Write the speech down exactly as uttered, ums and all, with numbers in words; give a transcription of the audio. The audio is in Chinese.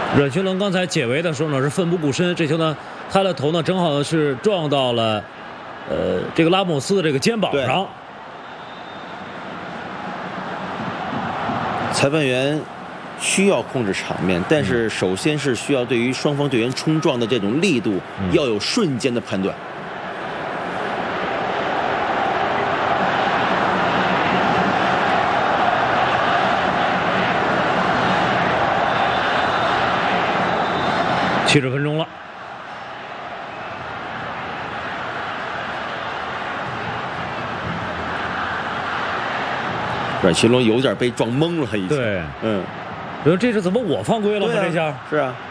阮群龙刚才解围的时候呢是奋不顾身，这球呢他的头呢正好是撞到了呃这个拉莫斯的这个肩膀上。 裁判员需要控制场面，但是首先是需要对于双方队员冲撞的这种力度要有瞬间的判断。 七十分钟了， 阮群龙有点被撞懵了，已经。 对， 嗯， 你说这是怎么我犯规了吗？ 啊、 这下是啊。